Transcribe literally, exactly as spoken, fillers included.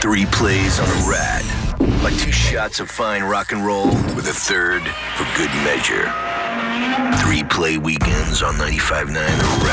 Three plays on a rad. Like two shots of fine rock and roll with a third for good measure. Three play weekends on ninety-five point nine The Rad.